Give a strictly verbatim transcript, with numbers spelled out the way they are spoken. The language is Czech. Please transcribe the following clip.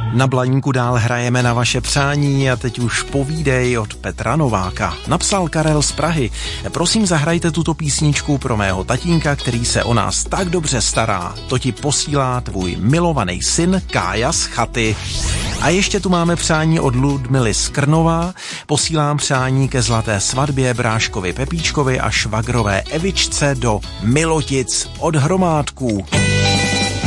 Na Blaníku dál hrajeme na vaše přání a teď už povídej od Petra Nováka. Napsal Karel z Prahy. Prosím, zahrajte tuto písničku pro mého tatínka, který se o nás tak dobře stará. To ti posílá tvůj milovaný syn Kája z chaty. A ještě tu máme přání od Ludmily z Krnova. Posílám přání ke zlaté svatbě bráškovi Pepíčkovi a švagrové Evičce do Milotic od Hromádků.